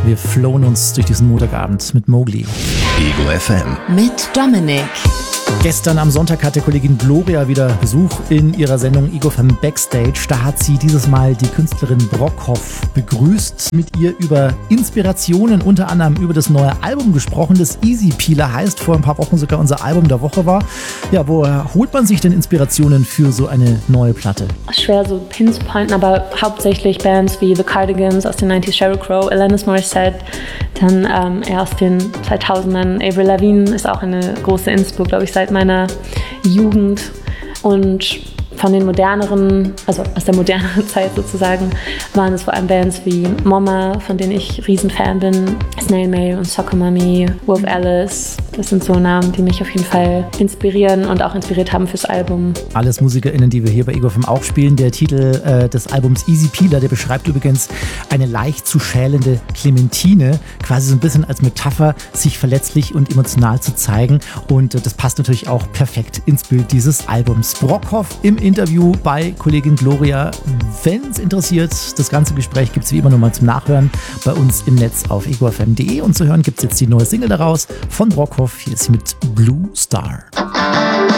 wir flowen uns durch diesen Montagabend mit Mowgli. Ego FM. Mit Dominik. Gestern am Sonntag hatte Kollegin Gloria wieder Besuch in ihrer Sendung Ego FM Backstage. Da hat sie dieses Mal die Künstlerin Brockhoff begrüßt, mit ihr über Inspirationen, unter anderem über das neue Album gesprochen, das Easy Peeler heißt, vor ein paar Wochen sogar unser Album der Woche war. Ja, woher holt man sich denn Inspirationen für so eine neue Platte? Schwer so pinzupointen, aber hauptsächlich Bands wie The Cardigans aus den 90s, Sheryl Crow, Alanis Morissette, dann eher aus den 2000ern, Avril Lavigne ist auch eine große Inspo, glaube ich, seit meiner Jugend. Und von den moderneren, also aus der moderneren Zeit sozusagen, waren es vor allem Bands wie Mama, von denen ich Riesenfan bin, Snail Mail und Soccer Mommy, Wolf Alice. Das sind so Namen, die mich auf jeden Fall inspirieren und auch inspiriert haben fürs Album. Alles MusikerInnen, die wir hier bei Ego FM auch spielen. Der Titel des Albums Easy Peeler, der beschreibt übrigens eine leicht zu schälende Clementine, quasi so ein bisschen als Metapher, sich verletzlich und emotional zu zeigen. Und das passt natürlich auch perfekt ins Bild dieses Albums. Brockhoff im Interview bei Kollegin Gloria. Wenn es interessiert, das ganze Gespräch gibt es wie immer nochmal zum Nachhören bei uns im Netz auf egofm.de. Und zu hören gibt es jetzt die neue Single daraus von Brockhoff. Hier ist sie mit Blue Star.